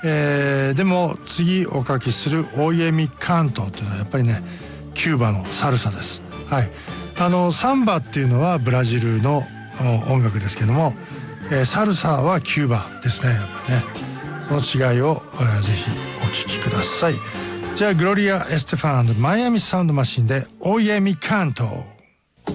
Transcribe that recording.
でも次お書きするオイエミカントというのはやっぱりねキューバのサルサです。はい、サンバっていうのはブラジルの音楽ですけども、サルサはキューバですね。やっぱりねその違いを、ぜひお聞きください。じゃあグロリア・エステファン&マイアミサウンドマシンでオイエミカント。